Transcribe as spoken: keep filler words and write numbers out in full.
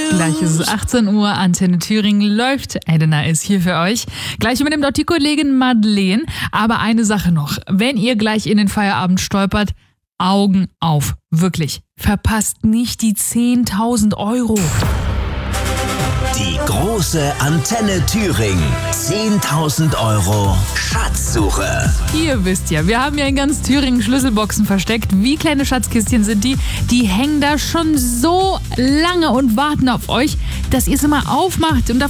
Gleich ist es achtzehn Uhr, Antenne Thüringen läuft. Edina ist hier für euch. Gleich übernimmt auch die Kollegin Madeleine. Aber eine Sache noch. Wenn ihr gleich in den Feierabend stolpert, Augen auf. Wirklich. Verpasst nicht die zehntausend Euro. Die große Antenne Thüringen. zehntausend Euro Schatzsuche. Ihr wisst ja, wir haben ja in ganz Thüringen Schlüsselboxen versteckt. Wie kleine Schatzkistchen sind die? Die hängen da schon so lange und warten auf euch, dass ihr sie mal aufmacht. Und